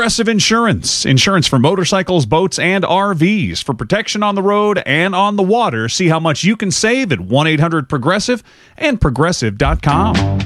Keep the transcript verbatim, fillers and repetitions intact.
Progressive Insurance. Insurance for motorcycles, boats, and R Vs. For protection on the road and on the water, see how much you can save at one eight hundred progressive and progressive dot com.